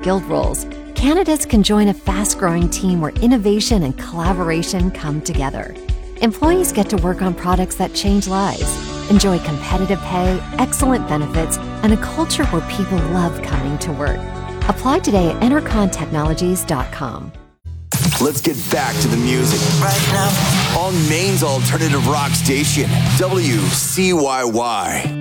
skilled roles, candidates can join a fast-growing team where innovation and collaboration come together. Employees get to work on products that change lives, enjoy competitive pay, excellent benefits, and a culture where people love coming to work. Apply today at EnterconTechnologies.com. Let's get back to the music right now on Maine's alternative rock station, WCYY.